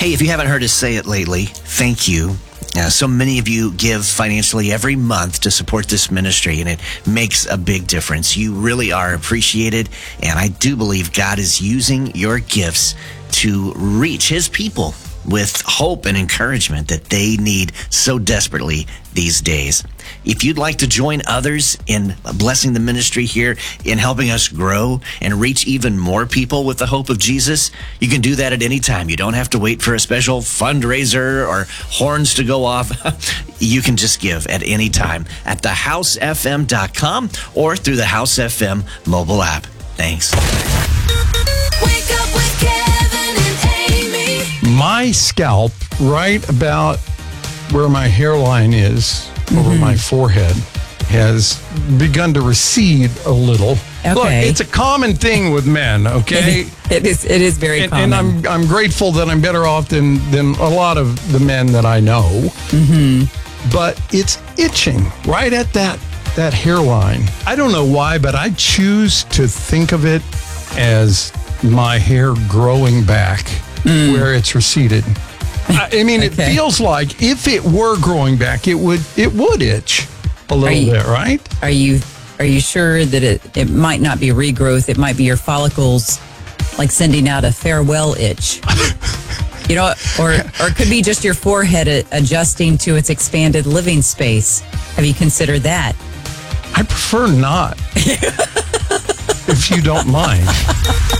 Hey, if you haven't heard us say it lately, thank you. So many of you give financially every month to support this ministry, and it makes a big difference. You really are appreciated, and I do believe God is using your gifts to reach his people with hope and encouragement that they need so desperately these days. If you'd like to join others in blessing the ministry here, in helping us grow and reach even more people with the hope of Jesus, you can do that at any time. You don't have to wait for a special fundraiser or horns to go off. You can just give at any time at thehousefm.com or through the House FM mobile app. Thanks. Wake up with Kevin and Amy. My scalp, right about where my hairline is, over my forehead, has begun to recede a little. Okay. Look, it's a common thing with men, okay? It is very common. And I'm grateful that I'm better off than a lot of the men that I know. Mm-hmm. But it's itching right at that hairline. I don't know why, but I choose to think of it as my hair growing back where it's receded. I mean, It feels like if it were growing back, it would itch a little bit, right? Are you sure that it might not be regrowth? It might be your follicles, like sending out a farewell itch. You know, or it could be just your forehead adjusting to its expanded living space. Have you considered that? I prefer not, if you don't mind.